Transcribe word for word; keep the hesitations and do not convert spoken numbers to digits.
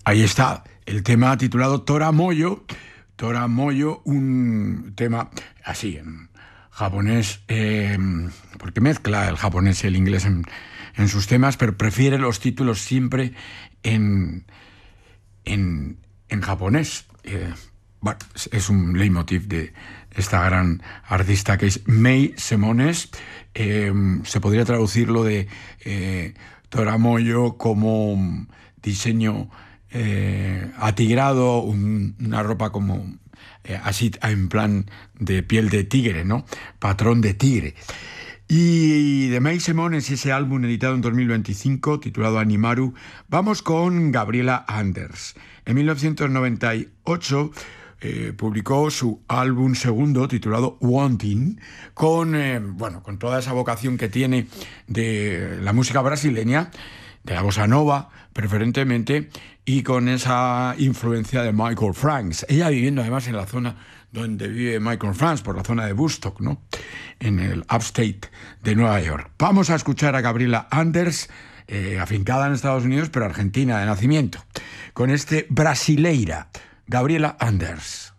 Ahí está, el tema titulado Tora Moyo. Tora Moyo, un tema así, en japonés, eh, porque mezcla el japonés y el inglés en, en sus temas, pero prefiere los títulos siempre en, en, en japonés. Eh, bueno, es un leitmotiv de esta gran artista que es Mei Semones. Eh, se podría traducirlo de eh, Tora Moyo como diseño eh, atigrado, un, una ropa como eh, así en plan de piel de tigre, ¿no? Patrón de tigre. Y de Mei Semones, ese álbum editado en dos mil veinticinco titulado Animaru, vamos con Gabriela Anders. En mil novecientos noventa y ocho eh, publicó su álbum segundo titulado Wanting, con, eh, bueno, con toda esa vocación que tiene de la música brasileña, de la bossa nova preferentemente, y con esa influencia de Michael Franks. Ella viviendo además en la zona donde vive Michael Franks, por la zona de Woodstock, ¿no? En el upstate de Nueva York. Vamos a escuchar a Gabriela Anders, eh, afincada en Estados Unidos, pero argentina de nacimiento, con este Brasileira, Gabriela Anders.